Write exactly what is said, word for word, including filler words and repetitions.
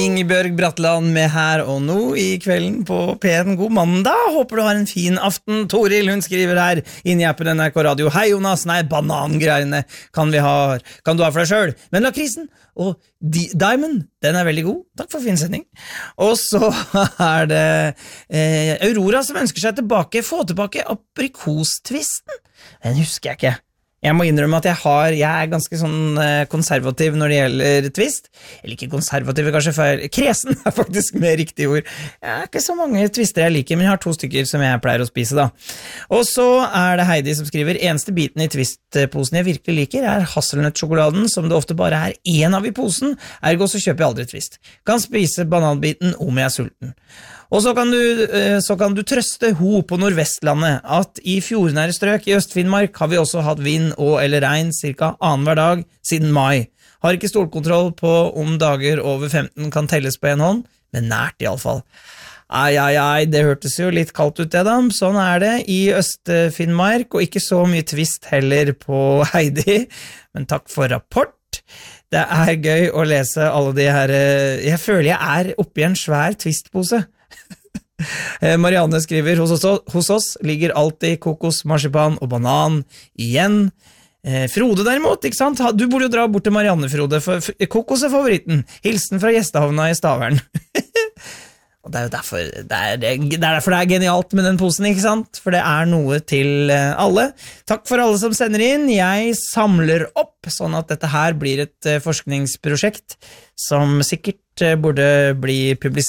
Ingebjørg Bratland med Her og Nå i kvelden på P en. God mandag, håper du har en fin aften. Toril, hun skriver her inn i appen N R K Radio. Hei Jonas, nei, banangreiene kan vi ha, kan du ha for deg selv. Men lakrisen og Di- Diamond, den er veldig god. Takk for fin sending. Og så er det eh, Aurora som ønsker seg tilbake, få tilbake aprikostvisten. Den husker jeg ikke. Jeg må innrømme at jeg har, jeg er ganske sånn konservativ når det gjelder twist. Eller ikke konservativ, kanskje feil. Kresen er faktisk mer riktig ord. Jeg er ikke så mange twister jeg liker, men jeg har to stykker som jeg pleier å spise da. Og så er det Heidi som skriver, eneste biten i twistposen jeg virkelig liker er hasselnøttsjokoladen, som det ofte bare er en av i posen, ergo så kjøper jeg aldri twist. Kan spise bananbiten om jeg er sulten. Og så kan, du, så kan du trøste ho på Nordvestlandet at i fjordnære strøk i Øst-Finnmark har vi også hatt vind og eller regn cirka annen hver dag siden mai. Har ikke stålkontroll på om dager over femten kan telles på en hånd, men nært i alle fall. Ai, ai, ai, det hørtes jo litt kaldt ut det da. Sånn er det i Øst-Finnmark, og ikke så mye twist heller på Heidi. Men takk for rapport. Det er gøy å lese alle de her. Jeg føler jeg er oppe i en svær twistpose. Marianne skriver, hos oss, hos oss ligger alltid kokos, marsipan og banan igjen. Frode derimot, ikke sant? Du burde jo dra bort til Marianne, Frode, for kokos er favoritten. Hilsen fra gjestehavna i Stavern. Og det er jo derfor det er, det er derfor det er genialt med den posen, ikke sant? For det er noe til alle. Takk for alle som sender inn. Jeg samler opp, sånn at dette her blir et forskningsprosjekt som sikkert burde bli publisert